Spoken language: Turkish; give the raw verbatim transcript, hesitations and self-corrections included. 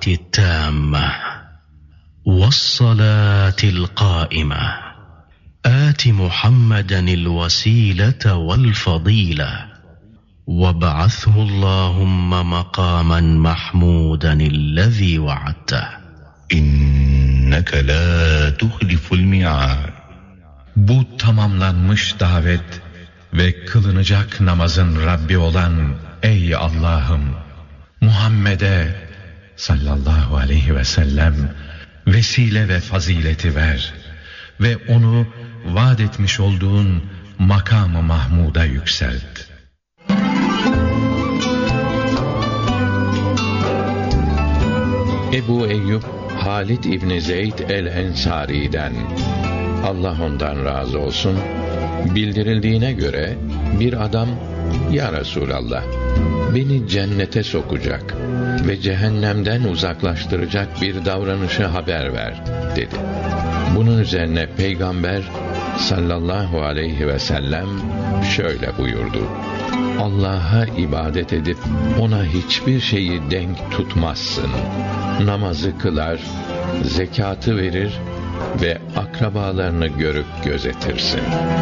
التامة والصلاة القائمة آت محمدا الوسيلة والفضيلة وابعثه اللهم مقاما محمودا الذي وعدته إنك لا تخلف الميعاد. Bu tamamlanmış davet ve kılınacak namazın Rabbi olan ey Allah'ım, Muhammed'e sallallahu aleyhi ve sellem vesile ve fazileti ver ve onu vaat etmiş olduğun makam-ı Mahmud'a yükselt. Ebu Eyyub Halid İbni Zeyd el-Ensari'den, Allah ondan razı olsun, bildirildiğine göre bir adam, ya Resulallah, beni cennete sokacak ve cehennemden uzaklaştıracak bir davranışı haber ver dedi. Bunun üzerine Peygamber sallallahu aleyhi ve sellem şöyle buyurdu: Allah'a ibadet edip ona hiçbir şeyi denk tutmazsın. Namazı kılar, zekatı verir ve akrabalarını görüp gözetirsin.